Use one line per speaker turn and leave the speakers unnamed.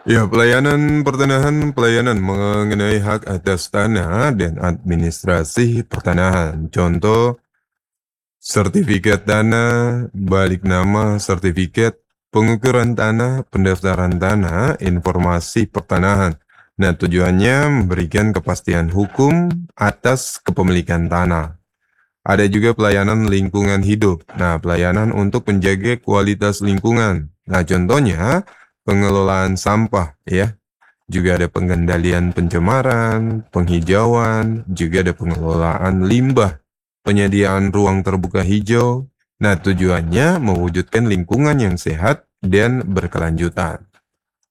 Ya, pelayanan pertanahan pelayanan mengenai hak atas tanah dan administrasi pertanahan. Contoh, sertifikat tanah, balik nama sertifikat, pengukuran tanah, pendaftaran tanah, informasi pertanahan. Nah, tujuannya memberikan kepastian hukum atas kepemilikan tanah. Ada juga pelayanan lingkungan hidup. Nah, pelayanan untuk menjaga kualitas lingkungan. Nah, contohnya pengelolaan sampah, ya. Juga ada pengendalian pencemaran, penghijauan, juga ada pengelolaan limbah, penyediaan ruang terbuka hijau. Nah, tujuannya mewujudkan lingkungan yang sehat dan berkelanjutan.